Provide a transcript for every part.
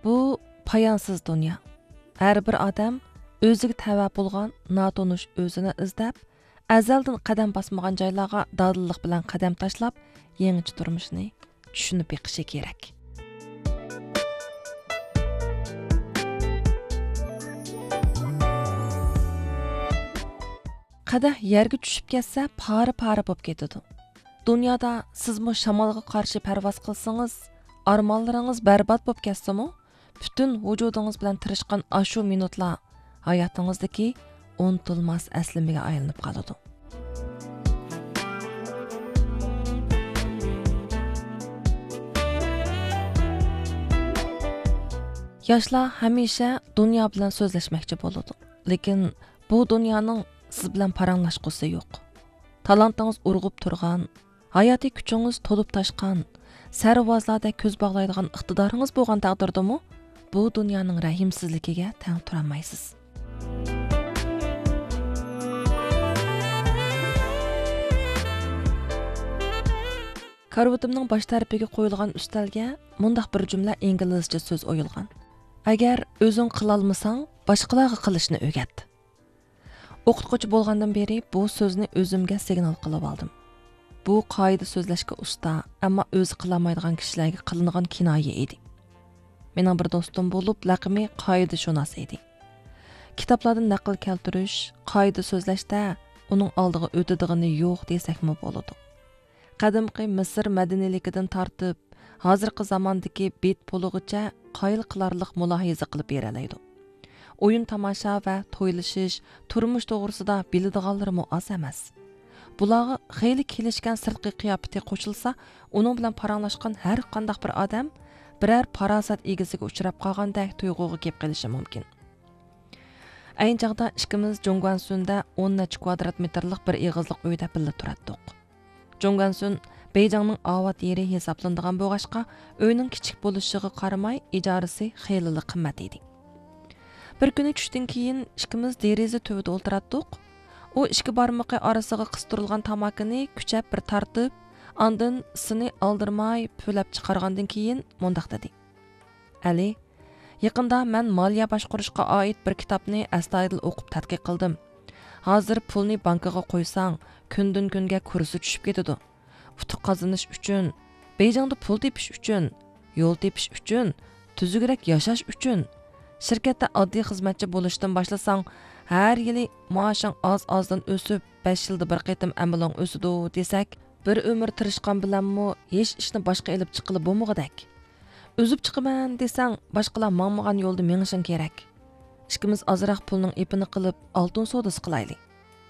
Bu payansız dünya. Her bir adam özüge təvə bolğan natonish özünü izləb, əzəldən qədəm basmagan joylarga dadillik bilan qadam tashlab, yangicha turmushni tushunib beqishi kerak. Qadah yerga tushib ketsa, pari-pari bo'lib ketadi. Dunyoda sizmi shamolga qarshi parvoz qilsangiz, armonlaringiz barbod bo'lib ketsa-mu, bütün vujudingiz bilan tirishgan ashu minutlar hayotingizdagi unutilmas aslimaga aylanib qoladi. Yoshlar hamisha dunyo bilan so'zlashmoqchi bo'ladi, lekin bu dunyoning siz bilan paranglashqusi yo'q. Talantingiz urg'ib turgan, hayotiy kuchingiz to'lib toshgan, sarvozlarda ko'z bog'laydigan iqtidoringiz bo'lgan taqdirdami, bu dunyoning rahimsizligiga tang turolmaysiz. Karvatimning bosh tarafiga qo'yilgan ustalga mundaq bir jumla inglizcha so'z o'yilgan. Agar o'zing qilolmasang, boshqalarga qilishni o'rgat. O'qituvchi bo'lgandan beri bu so'zni o'zimga signal qilib oldim. Bu qoida so'zlashga usta, ammo o'zi qilolmaydigan kishilarga qilingan kinoya edi. Mening bir do'stim bo'lib, laqimi qoidashunos edi. Kitoblardan naql keltirish, qoida so'zlashda uning oldiga o'tadigani yo'q desakmi bo'ladi. Qadimgi Misr madaniyligidan tortib, hozirgi zamondagi bet pulug'icha qoyil qilarliq mulohaza qilib beralaydi. O'yin tomosha va to'ylishish, turmush to'g'risida biladiganlarmi oz emas. Bularga xeyli kelishgan sirtqi qiyofati qo'shilsa, uning bilan paranglashgan har qanday bir odam biror parasat egasiga uchrab qolgandek tuyg'uga kelib qolishi mumkin. Ayni chaqda ikkimiz Jongwansunda 10 necha kvadrat metrlik bir egizlik uyda birga turardik. Jongwansun Beyjingning ovat yeri hisoblanadigan bo'lg'ashqa, uyning kichik bo'lishiga qaramay, ijarasi xeyli qimmat edi. Bir kuni tushdan keyin ikkimiz deraza tubida o'tirardik. U ikki barmoqi orasiga qistirilgan tamakini kuchab bir tortib, ondan sini oldirmay pulab chiqargandan keyin mundaq dedi. Ali, yaqinda men moliya boshqarishga oid bir kitobni astoydil o'qib tadqiq qildim. Hozir pulni bankaga qo'ysang, kundan kunga kursi tushib ketadi. Utuq qozonish uchun, Beyjingda pul tepish uchun, yo'l tepish uchun, tuzukroq yashash uchun, shirkatda oddiy xizmatchi bo'lishdan boshlasang, har yili maoshing oz-ozdan o'sib, 5 yilda bir qitim amilong o'sidi desak, bir umr tirishgan bilanmi hech ishni boshqa elib chiqilib bo'lmagidak. O'zib chiqaman desang, boshqalar mangmagan yo'lda mengishing kerak. Ikkimiz ozroq pulning ipini qilib, oltin savdosi qilaylik.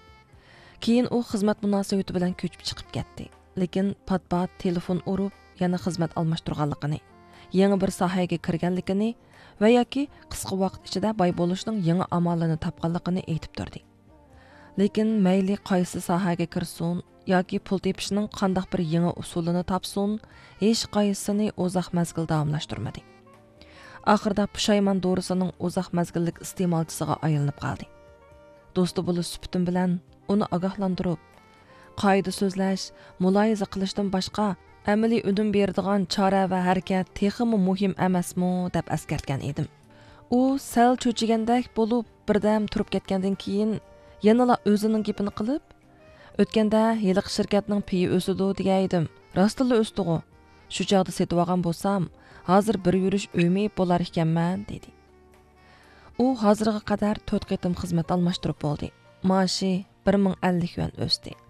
Keyin u xizmat munosabati bilan ko'chib chiqib ketdi. Lekin pat-pat telefon urib, yana xizmat almashtirganligini, yangi bir sohaga kirganligini va yoki qisqa vaqt ichida boy bo'lishning yangi amalini topganligini aytib turdi. Lekin mayli qaysi sohaga kirsin yoki pul tepishning qanday bir yangi usulini topsin, hech qaysini uzoq mazgil davomlashtirmadi. Oxirida pushaymon dorisining uzoq mazgillik iste'molchisiga aylanib qoldi. Do'sti bo'lish suputim bilan uni ogohlantirib, qoida so'zlash, muloyiza qilishdan boshqa amaliy unum beradigan chora va harakat texmi muhim emasmi deb eskartgan edim. U sal cho'chigandek bo'lib, birdam turib ketgandan keyin yanala o'zining gapini qilib, o'tganda yiliq shirkatning piyi o'sidi degan edim. Rostila o'sdi-ku. Shu chog'da setib olgan bo'lsam, hozir bir yurish o'ymay bo'lar ekanman dedi. U hozirga qadar 4 qitim xizmat almashtirib bo'ldi. Maashi 1050 yuan o'sdi.